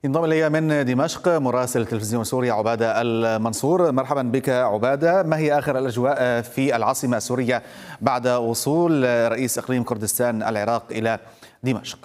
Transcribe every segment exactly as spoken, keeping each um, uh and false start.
ينضم إلي من دمشق مراسل تلفزيون سوريا عبادة المنصور. مرحبا بك عبادة، ما هي آخر الأجواء في العاصمة السورية بعد وصول رئيس إقليم كردستان العراق إلى دمشق؟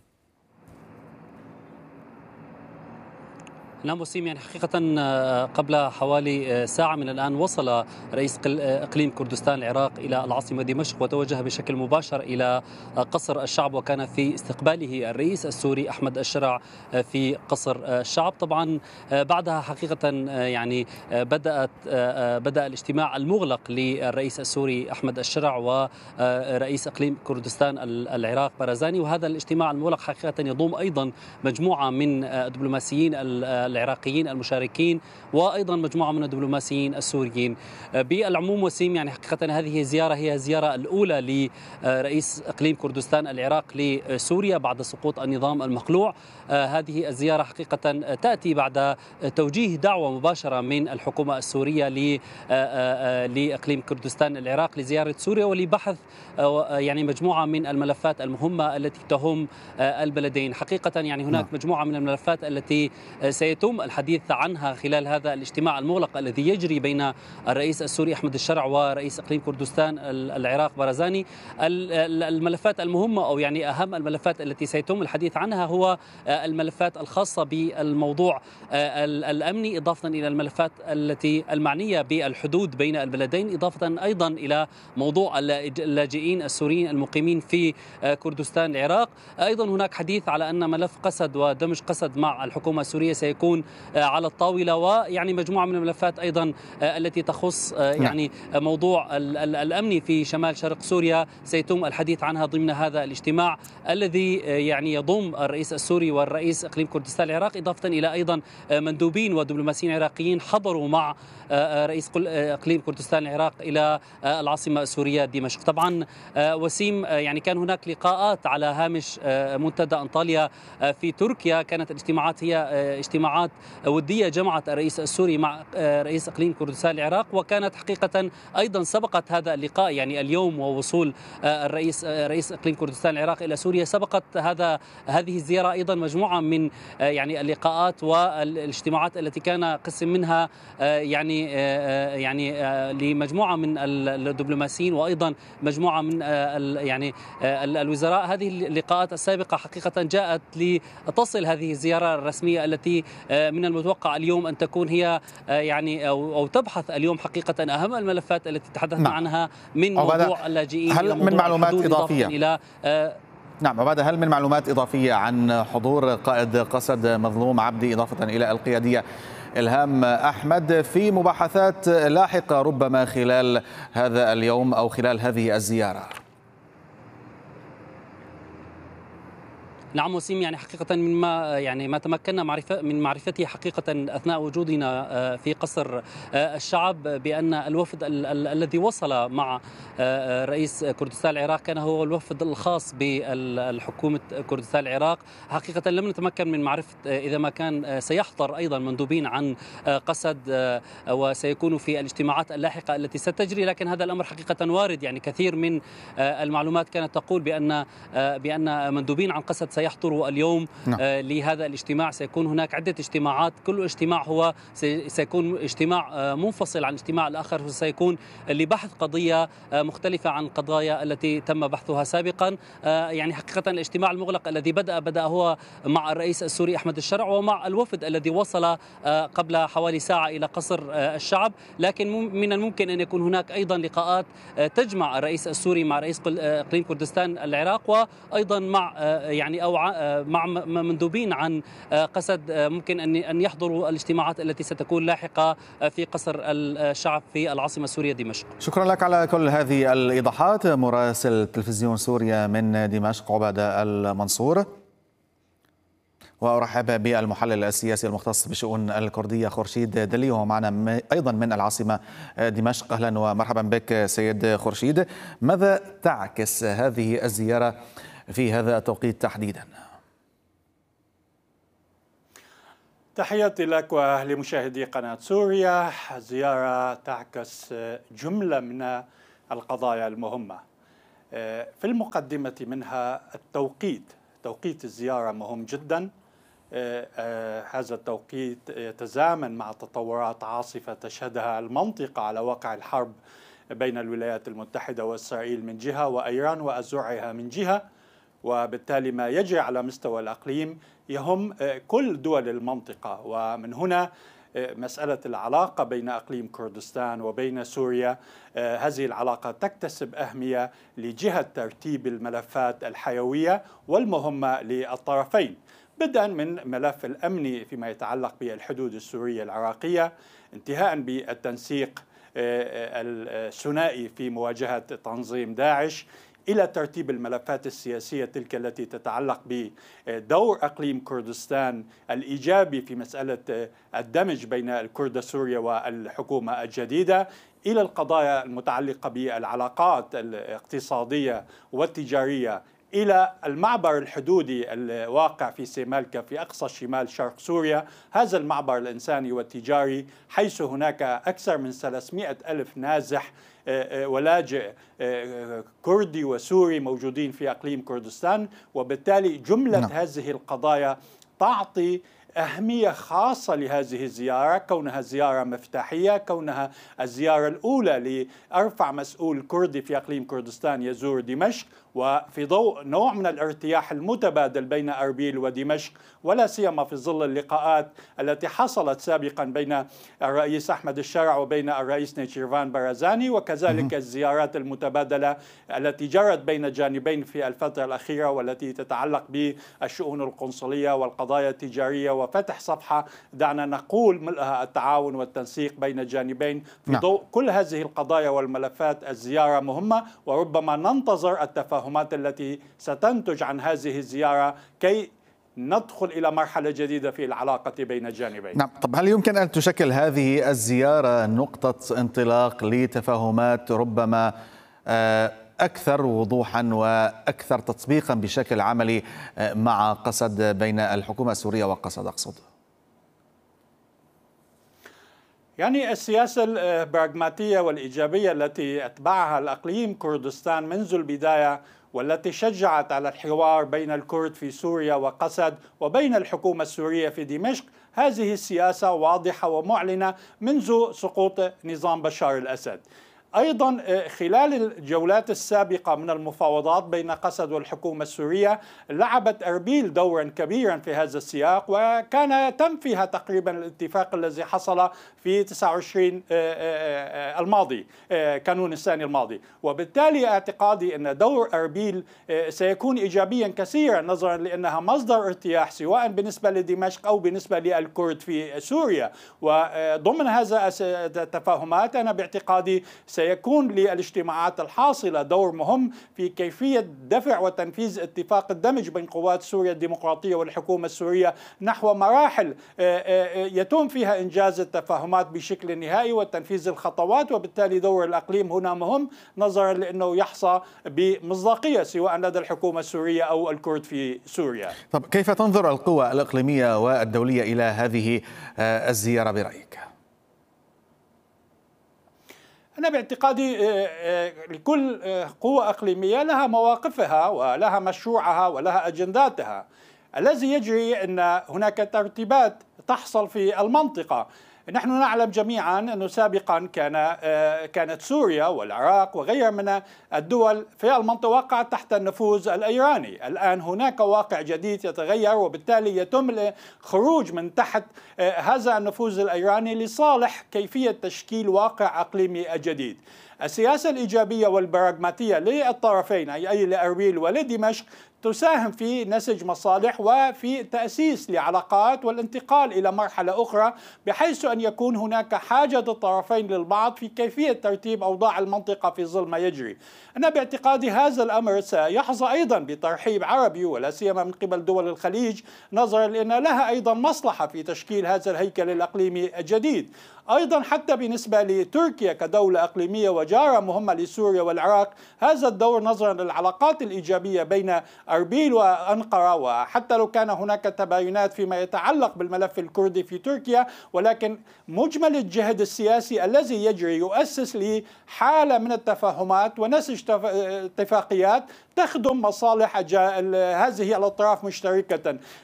نعم وسيم، يعني حقيقة قبل حوالي ساعة من الآن وصل رئيس إقليم كردستان العراق إلى العاصمة دمشق وتوجه بشكل مباشر إلى قصر الشعب، وكان في استقباله الرئيس السوري أحمد الشرع في قصر الشعب. طبعا بعدها حقيقة يعني بدأت بدأ الاجتماع المغلق للرئيس السوري أحمد الشرع ورئيس إقليم كردستان العراق بارزاني، وهذا الاجتماع المغلق حقيقة يضم أيضا مجموعة من الدبلوماسيين العراقيين المشاركين وأيضا مجموعة من الدبلوماسيين السوريين. بالعموم وسيم، يعني حقيقة هذه الزيارة هي الزيارة الأولى لرئيس إقليم كردستان العراق لسوريا بعد سقوط النظام المخلوع. هذه الزيارة حقيقة تأتي بعد توجيه دعوة مباشرة من الحكومة السورية لإقليم كردستان العراق لزيارة سوريا ولبحث يعني مجموعة من الملفات المهمة التي تهم البلدين. حقيقة يعني هناك مجموعة من الملفات التي سيتم الحديث عنها خلال هذا الاجتماع المغلق الذي يجري بين الرئيس السوري أحمد الشرع ورئيس إقليم كردستان العراق بارزاني. الملفات المهمة أو يعني أهم الملفات التي سيتم الحديث عنها هو الملفات الخاصة بالموضوع الأمني، إضافة إلى الملفات التي المعنية بالحدود بين البلدين، إضافة أيضا إلى موضوع اللاجئين السوريين المقيمين في كردستان العراق. أيضا هناك حديث على أن ملف قسد ودمج قسد مع الحكومة السورية سيكون على الطاولة، ويعني مجموعة من الملفات أيضا التي تخص يعني موضوع الأمن في شمال شرق سوريا سيتم الحديث عنها ضمن هذا الاجتماع الذي يعني يضم الرئيس السوري والرئيس إقليم كردستان العراق، إضافة إلى أيضا مندوبين ودبلوماسيين عراقيين حضروا مع رئيس إقليم كردستان العراق إلى العاصمة السورية دمشق. طبعا وسيم، يعني كان هناك لقاءات على هامش منتدى أنطاليا في تركيا، كانت الاجتماعات هي اجتماعات ودية جمعت الرئيس السوري مع رئيس إقليم كردستان العراق، وكانت حقيقة أيضا سبقت هذا اللقاء يعني اليوم ووصول الرئيس رئيس إقليم كردستان العراق إلى سوريا سبقت هذا هذه الزيارة أيضا مجموعة من يعني اللقاءات والاجتماعات التي كان قسم منها يعني يعني لمجموعة من الدبلوماسيين وأيضا مجموعة من يعني الوزراء. هذه اللقاءات السابقة حقيقة جاءت لتصل هذه الزيارة الرسمية التي من المتوقع اليوم أن تكون هي يعني أو, أو تبحث اليوم حقيقة أهم الملفات التي تحدثنا نعم. عنها من موضوع اللاجئين هل من معلومات إضافية إلى نعم عبادة، هل من معلومات إضافية عن حضور قائد قسد مظلوم عبدي إضافة إلى القيادية إلهام أحمد في مباحثات لاحقة ربما خلال هذا اليوم أو خلال هذه الزيارة؟ نعم وسيم، يعني حقيقة مما يعني ما تمكنا معرفة من معرفته حقيقة أثناء وجودنا في قصر الشعب بأن الوفد ال ال الذي وصل مع رئيس كردستان العراق كان هو الوفد الخاص بالحكومة كردستان العراق. حقيقة لم نتمكن من معرفة إذا ما كان سيحضر أيضا مندوبين عن قسد وسيكونوا في الاجتماعات اللاحقة التي ستجري، لكن هذا الأمر حقيقة وارد. يعني كثير من المعلومات كانت تقول بأن بأن مندوبين عن قسد سيحضروا اليوم نعم. آه لهذا الاجتماع. سيكون هناك عدة اجتماعات، كل اجتماع هو سيكون اجتماع آه منفصل عن الاجتماع الآخر، وسيكون لبحث قضية آه مختلفة عن القضايا التي تم بحثها سابقا. آه يعني حقيقة الاجتماع المغلق الذي بدأ بدأ هو مع الرئيس السوري أحمد الشرع ومع الوفد الذي وصل آه قبل حوالي ساعة إلى قصر آه الشعب، لكن من الممكن أن يكون هناك أيضا لقاءات آه تجمع الرئيس السوري مع رئيس إقليم كردستان العراق وأيضا مع آه يعني أو مع مندوبين عن قسد ممكن أن أن يحضروا الاجتماعات التي ستكون لاحقة في قصر الشعب في العاصمة السورية دمشق. شكرا لك على كل هذه الإيضاحات مراسل تلفزيون سوريا من دمشق عبادة المنصور. وأرحب بالمحلل السياسي المختص بشؤون الكردية خورشيد دلي وهو معنا أيضا من العاصمة دمشق. أهلا ومرحبا بك سيد خورشيد. ماذا تعكس هذه الزيارة في هذا التوقيت تحديدا؟ تحياتي لك ولمشاهدي قناة سوريا. زيارة تعكس جملة من القضايا المهمة، في المقدمة منها التوقيت. توقيت الزيارة مهم جدا، هذا التوقيت يتزامن مع تطورات عاصفة تشهدها المنطقة على واقع الحرب بين الولايات المتحدة وإسرائيل من جهة وإيران وأذرعها من جهة، وبالتالي ما يجري على مستوى الأقليم يهم كل دول المنطقة. ومن هنا مسألة العلاقة بين أقليم كردستان وبين سوريا، هذه العلاقة تكتسب أهمية لجهة ترتيب الملفات الحيوية والمهمة للطرفين، بدءا من ملف الأمني فيما يتعلق بالحدود السورية العراقية، انتهاء بالتنسيق الثنائي في مواجهة تنظيم داعش، إلى ترتيب الملفات السياسية تلك التي تتعلق بدور أقليم كردستان الإيجابي في مسألة الدمج بين الكرد سوريا والحكومة الجديدة، إلى القضايا المتعلقة بالعلاقات الاقتصادية والتجارية، إلى المعبر الحدودي الواقع في سيمالكا في أقصى شمال شرق سوريا، هذا المعبر الإنساني والتجاري حيث هناك أكثر من ثلاثمئة ألف نازح ولاجئ كردي وسوري موجودين في أقليم كردستان. وبالتالي جملة نعم. هذه القضايا تعطي أهمية خاصة لهذه الزيارة، كونها زيارة مفتاحية، كونها الزيارة الأولى لأرفع مسؤول كردي في أقليم كردستان يزور دمشق، وفي ضوء نوع من الارتياح المتبادل بين أربيل ودمشق، ولا سيما في ظل اللقاءات التي حصلت سابقا بين الرئيس أحمد الشرع وبين الرئيس نيتشيرفان بارزاني، وكذلك الزيارات المتبادلة التي جرت بين الجانبين في الفترة الأخيرة والتي تتعلق بالشؤون القنصلية والقضايا التجارية، وفتح صفحة دعنا نقول ملئها التعاون والتنسيق بين الجانبين. في ضوء كل هذه القضايا والملفات الزيارة مهمة، وربما ننتظر التفاهمات التي ستنتج عن هذه الزيارة كي ندخل إلى مرحلة جديدة في العلاقة بين الجانبين. نعم، طب هل يمكن أن تشكل هذه الزيارة نقطة انطلاق لتفاهمات ربما أكثر وضوحا وأكثر تطبيقا بشكل عملي مع قسد بين الحكومة السورية وقسد أقصد؟ يعني السياسة البراغماتية والإيجابية التي أتبعها الأقليم كردستان منذ البداية، والتي شجعت على الحوار بين الكرد في سوريا وقسد وبين الحكومة السورية في دمشق، هذه السياسة واضحة ومعلنة منذ سقوط نظام بشار الأسد. أيضا خلال الجولات السابقة من المفاوضات بين قسد والحكومة السورية لعبت أربيل دورا كبيرا في هذا السياق، وكان تم فيها تقريبا الاتفاق الذي حصل في تسعة وعشرين الماضي، كانون الثاني الماضي. وبالتالي اعتقادي أن دور أربيل سيكون إيجابيا كثيرا، نظرا لأنها مصدر ارتياح سواء بالنسبة لدمشق أو بالنسبة للكرد في سوريا. وضمن هذا التفاهمات أنا باعتقادي سيكون للاجتماعات الحاصلة دور مهم في كيفية دفع وتنفيذ اتفاق الدمج بين قوات سوريا الديمقراطية والحكومة السورية نحو مراحل يتم فيها إنجاز التفاهمات بشكل نهائي وتنفيذ الخطوات. وبالتالي دور الأقليم هنا مهم، نظرا لأنه يحظى بمصداقية سواء لدى الحكومة السورية أو الكرد في سوريا. طب كيف تنظر القوى الإقليمية والدولية إلى هذه الزيارة برأيك؟ أنا باعتقادي لكل قوة إقليمية لها مواقفها ولها مشروعها ولها أجنداتها. الذي يجري أن هناك ترتيبات تحصل في المنطقة. نحن نعلم جميعا أنه سابقا كان كانت سوريا والعراق وغيرها من الدول في المنطقة وقعت تحت النفوذ الإيراني. الآن هناك واقع جديد يتغير، وبالتالي يتم الخروج من تحت هذا النفوذ الإيراني لصالح كيفية تشكيل واقع إقليمي جديد. السياسة الإيجابية والبراغماتية للطرفين أي لأربيل ولدمشق تساهم في نسج مصالح وفي تأسيس لعلاقات والانتقال إلى مرحلة أخرى، بحيث أن يكون هناك حاجة الطرفين للبعض في كيفية ترتيب أوضاع المنطقة في ظل ما يجري. أنا باعتقادي هذا الأمر سيحظى أيضا بترحيب عربي ولا سيما من قبل دول الخليج، نظرا لأن لها أيضا مصلحة في تشكيل هذا الهيكل الإقليمي الجديد. أيضا حتى بالنسبة لتركيا كدولة إقليمية وجارة مهمة لسوريا والعراق، هذا الدور نظرا للعلاقات الإيجابية بين أربيل وأنقرة، وحتى لو كان هناك تباينات فيما يتعلق بالملف الكردي في تركيا، ولكن مجمل الجهد السياسي الذي يجري يؤسس لحالة من التفاهمات ونسج اتفاقيات تخدم مصالح هذه الأطراف مشتركة.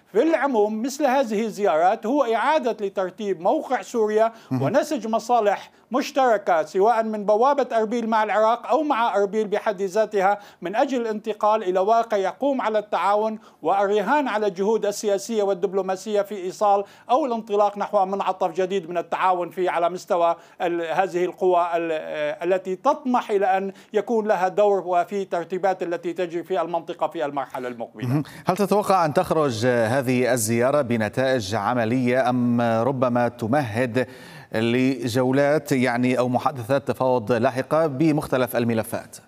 في العموم مثل هذه الزيارات هو إعادة لترتيب موقع سوريا ونسج مصالح مشتركة سواء من بوابة أربيل مع العراق أو مع أربيل بحد ذاتها من أجل الانتقال إلى واقع يقوم على التعاون والرهان على الجهود السياسية والدبلوماسية في إيصال أو الانطلاق نحو منعطف جديد من التعاون في على مستوى هذه القوى التي تطمح إلى أن يكون لها دور وفي ترتيبات التي تجري في المنطقة في المرحلة المقبلة. هل تتوقع أن تخرج هذه الزيارة بنتائج عملية أم ربما تمهد لجولات يعني أو محادثات تفاوض لاحقة بمختلف الملفات؟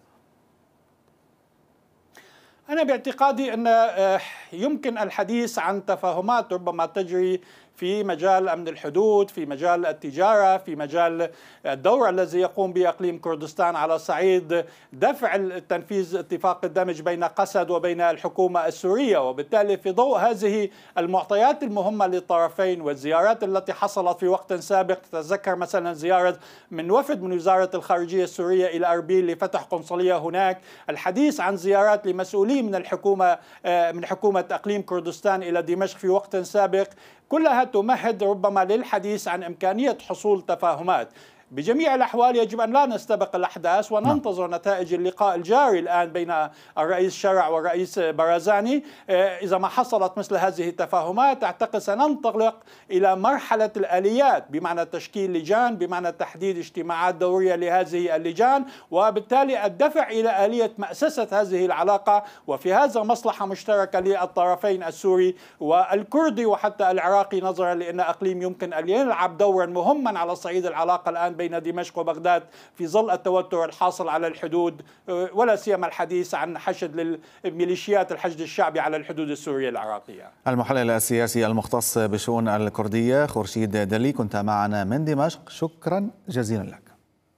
أنا باعتقادي أن يمكن الحديث عن تفاهمات ربما تجري في مجال أمن الحدود، في مجال التجارة، في مجال الدور الذي يقوم به إقليم كردستان على صعيد دفع التنفيذ اتفاق الدمج بين قسد وبين الحكومة السورية. وبالتالي في ضوء هذه المعطيات المهمة للطرفين والزيارات التي حصلت في وقت سابق، تتذكر مثلا زيارة من وفد من وزارة الخارجية السورية إلى أربيل لفتح قنصلية هناك، الحديث عن زيارات لمسؤولين من الحكومة من حكومة إقليم كردستان إلى دمشق في وقت سابق، كلها تمهد ربما للحديث عن إمكانية حصول تفاهمات. بجميع الأحوال يجب أن لا نستبق الأحداث وننتظر نتائج اللقاء الجاري الآن بين الرئيس شرع والرئيس برزاني. إذا ما حصلت مثل هذه التفاهمات أعتقد سننطلق إلى مرحلة الآليات، بمعنى تشكيل لجان، بمعنى تحديد اجتماعات دورية لهذه اللجان، وبالتالي الدفع إلى آلية مأسسة هذه العلاقة. وفي هذا مصلحة مشتركة للطرفين السوري والكردي وحتى العراقي، نظرا لأن إقليم يمكن أن يلعب دورا مهما على صعيد العلاقة الآن بين دمشق وبغداد في ظل التوتر الحاصل على الحدود، ولا سيما الحديث عن حشد للميليشيات الحشد الشعبي على الحدود السورية العراقية. المحلل السياسي المختص بشؤون الكردية خورشيد دلي، كنت معنا من دمشق، شكرا جزيلا لك.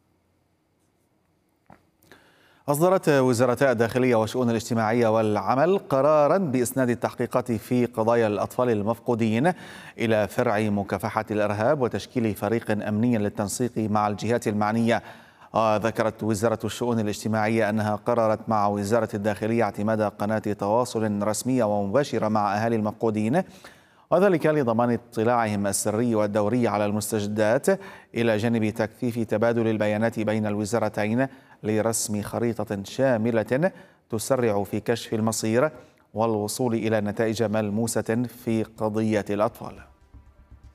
أصدرت وزارتا الداخلية والشؤون الاجتماعية والعمل قرارا بإسناد التحقيقات في قضايا الأطفال المفقودين إلى فرع مكافحة الإرهاب وتشكيل فريق أمني للتنسيق مع الجهات المعنية. ذكرت وزارة الشؤون الاجتماعية أنها قررت مع وزارة الداخلية اعتماد قناة تواصل رسمية ومباشرة مع أهالي المفقودين، وذلك لضمان اطلاعهم السري والدوري على المستجدات، إلى جانب تكثيف تبادل البيانات بين الوزارتين لرسم خريطة شاملة تسرع في كشف المصير والوصول إلى نتائج ملموسة في قضية الأطفال.